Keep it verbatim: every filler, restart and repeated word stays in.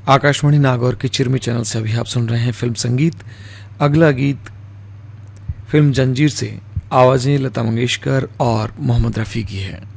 आकाशवाणी नागौर के चिरमी चैनल से अभी आप सुन रहे हैं फिल्म संगीत। अगला गीत फिल्म जंजीर से आवाजें लता मंगेशकर और मोहम्मद रफ़ी की है।